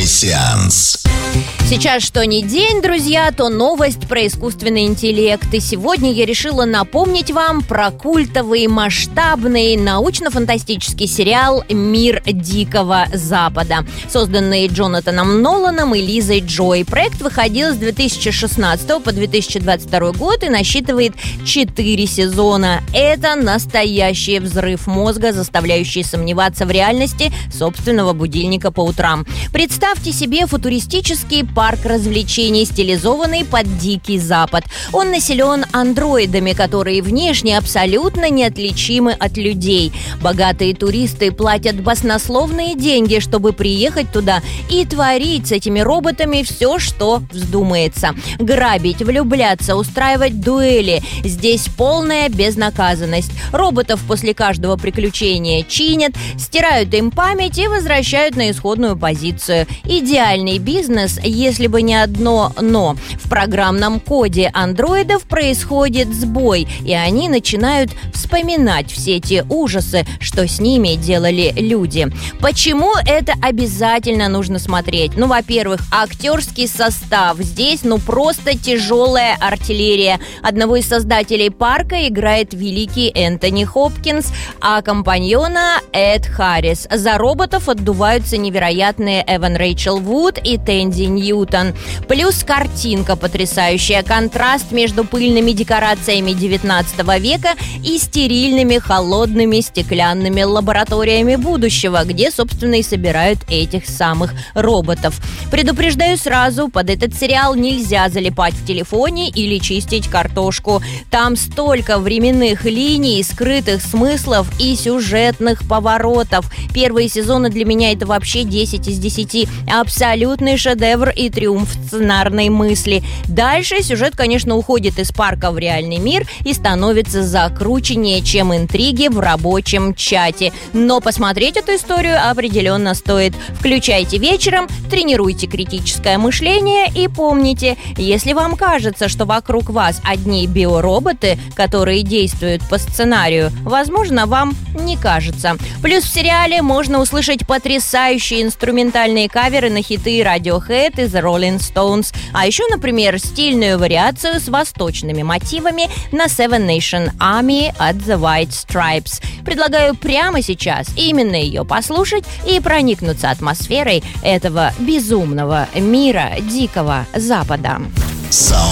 Сеанс. Сейчас что ни день, друзья, то новость про искусственный интеллект. И сегодня я решила напомнить вам про культовый, масштабный, научно-фантастический сериал «Мир Дикого Запада», созданный Джонатаном Ноланом и Лизой Джой. Проект выходил с 2016 по 2022 год и насчитывает 4 сезона. Это настоящий взрыв мозга, заставляющий сомневаться в реальности собственного будильника по утрам. Представьте себе футуристический парк развлечений, стилизованный под Дикий Запад. Он населен андроидами, которые внешне абсолютно неотличимы от людей. Богатые туристы платят баснословные деньги, чтобы приехать туда и творить с этими роботами все, что вздумается. Грабить, влюбляться, устраивать дуэли. Здесь полная безнаказанность. Роботов после каждого приключения чинят, стирают им память и возвращают на исходную позицию. Идеальный бизнес, если бы не одно «но». В программном коде андроидов происходит сбой, и они начинают вспоминать все те ужасы, что с ними делали люди. Почему это обязательно нужно смотреть? Во-первых, актерский состав. Здесь, просто тяжелая артиллерия. Одного из создателей парка играет великий Энтони Хопкинс, а компаньона Эд Харрис. За роботов отдуваются невероятные Эван Рэйчел Вуд и Тэнди Ньютон. Плюс картинка потрясающая. Контраст между пыльными декорациями 19 века и стерильными, холодными, стеклянными лабораториями будущего, где, собственно, и собирают этих самых роботов. Предупреждаю сразу, под этот сериал нельзя залипать в телефоне или чистить картошку. Там столько временных линий, скрытых смыслов и сюжетных поворотов. Первые сезоны для меня это вообще 10 из 10. Абсолютный шедевр и триумф сценарной мысли. Дальше сюжет, конечно, уходит из парка в реальный мир и становится закрученнее, чем интриги в рабочем чате. Но посмотреть эту историю определенно стоит. Включайте вечером, тренируйте критическое мышление и помните, если вам кажется, что вокруг вас одни биороботы, которые действуют по сценарию, возможно, вам не кажется. Плюс в сериале можно услышать потрясающие инструментальные каверы на хиты Radiohead и The Rolling Stones, а еще, например, стильную вариацию с восточными мотивами на Seven Nation Army от The White Stripes. Предлагаю прямо сейчас именно ее послушать и проникнуться атмосферой этого безумного мира Дикого Запада.